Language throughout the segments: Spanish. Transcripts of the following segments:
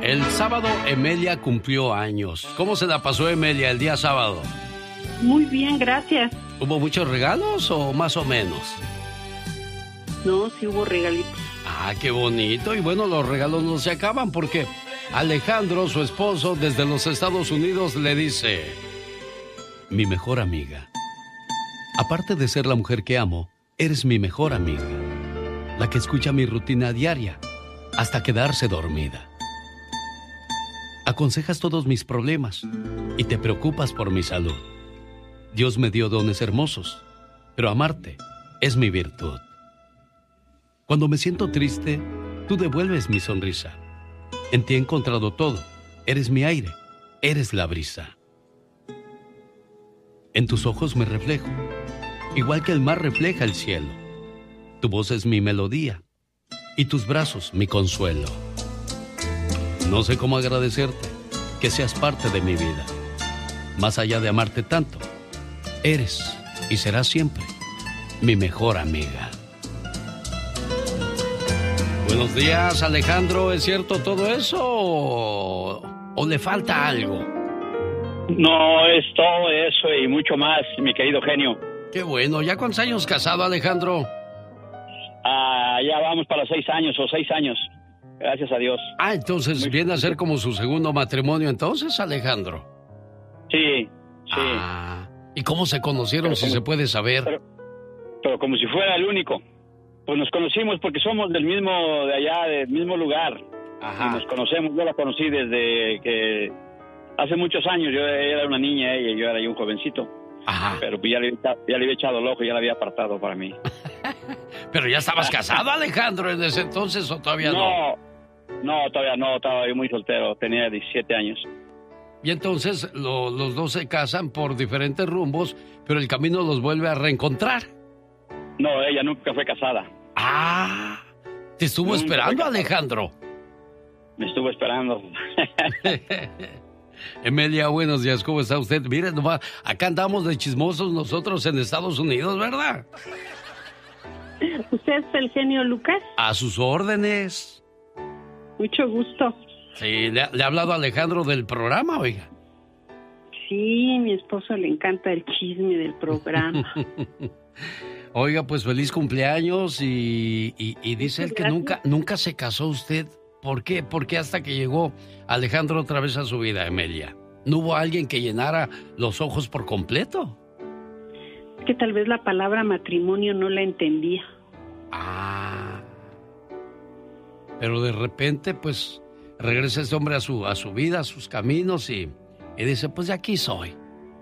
El sábado Emelia cumplió años. ¿Cómo se la pasó Emelia el día sábado? Muy bien, gracias. ¿Hubo muchos regalos o más o menos? No, sí hubo regalitos. Ah, qué bonito. Y bueno, los regalos no se acaban porque Alejandro, su esposo, desde los Estados Unidos le dice: mi mejor amiga. Aparte de ser la mujer que amo, eres mi mejor amiga. La que escucha mi rutina diaria hasta quedarse dormida. Aconsejas todos mis problemas y te preocupas por mi salud. Dios me dio dones hermosos, pero amarte es mi virtud. Cuando me siento triste, tú devuelves mi sonrisa. En ti he encontrado todo. Eres mi aire, eres la brisa. En tus ojos me reflejo, igual que el mar refleja el cielo. Tu voz es mi melodía y tus brazos mi consuelo. No sé cómo agradecerte que seas parte de mi vida. Más allá de amarte tanto, eres y serás siempre mi mejor amiga. Buenos días, Alejandro. ¿Es cierto todo eso o le falta algo? No, es todo eso y mucho más, mi querido genio. Qué bueno. ¿Ya cuántos años casado, Alejandro? Ya vamos para 6 años o 6 años. Gracias a Dios. Ah, entonces viene a ser como su segundo matrimonio, entonces, Alejandro. Sí, sí. Ah, ¿y cómo se conocieron, si se puede saber? Pero como si fuera el único. Pues nos conocimos porque somos de allá, del mismo lugar. Ajá. Y nos conocemos, yo la conocí desde que hace muchos años. Yo era una niña ella y yo era un jovencito. Ajá. Pero pues ya le había echado el ojo, ya la había apartado para mí. ¿Pero ya estabas casado, Alejandro, en ese entonces o todavía no? No, todavía no, estaba yo muy soltero, tenía 17 años. Y entonces los dos se casan por diferentes rumbos, pero el camino los vuelve a reencontrar. No, ella nunca fue casada. Ah, ¿te estuvo esperando, Alejandro? Me estuvo esperando. Emelia, buenos días, ¿cómo está usted? Miren, nomás, acá andamos de chismosos nosotros en Estados Unidos, ¿verdad? ¿Usted es el genio Lucas? A sus órdenes. Mucho gusto. Sí, le ha hablado Alejandro del programa, oiga. Sí, mi esposo le encanta el chisme del programa. Oiga, pues feliz cumpleaños y dice él que nunca se casó usted. ¿Por qué? ¿Por qué hasta que llegó Alejandro otra vez a su vida, Emelia? ¿No hubo alguien que llenara los ojos por completo? Que tal vez la palabra matrimonio no la entendía. Ah. Pero de repente, pues, regresa este hombre a su vida, a sus caminos y dice, pues de aquí soy.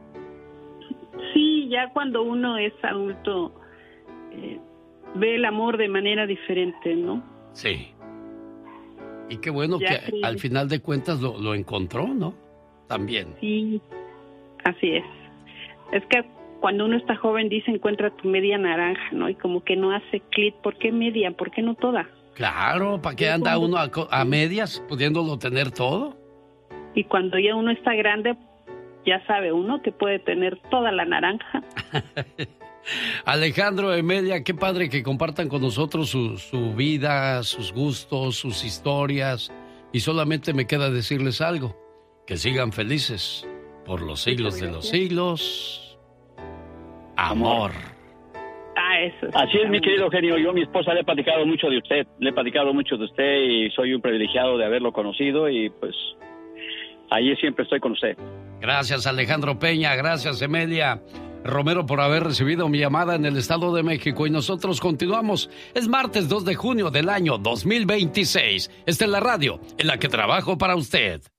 Sí, ya cuando uno es adulto, ve el amor de manera diferente, ¿no? Sí. Y qué bueno ya que al final de cuentas lo encontró, ¿no? También. Sí, así es. Es que cuando uno está joven dice encuentra tu media naranja, ¿no? Y como que no hace clic. ¿Por qué media? ¿Por qué no toda? Claro, ¿para qué anda uno a medias pudiéndolo tener todo? Y cuando ya uno está grande, ya sabe uno que puede tener toda la naranja. Alejandro, Emelia, qué padre que compartan con nosotros su vida, sus gustos, sus historias. Y solamente me queda decirles algo, que sigan felices por los siglos de los siglos. Amor. Eso. Así es, mi querido genio. Yo a mi esposa le he platicado mucho de usted. Le he platicado mucho de usted y soy un privilegiado de haberlo conocido y pues ahí siempre estoy con usted. Gracias, Alejandro Peña. Gracias, Emelia Romero, por haber recibido mi llamada en el Estado de México. Y nosotros continuamos. Es martes 2 de junio del año 2026. Esta es la radio en la que trabajo para usted.